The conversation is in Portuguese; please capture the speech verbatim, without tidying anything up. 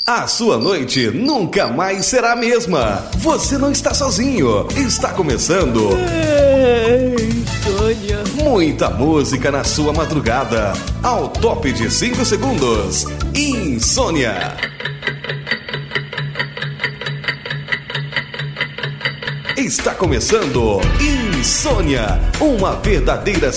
A sua noite nunca mais será a mesma. Você não está sozinho. Está começando. Insônia. Muita música na sua madrugada. Ao top de cinco segundos. Insônia. Está começando Insônia. Uma verdadeira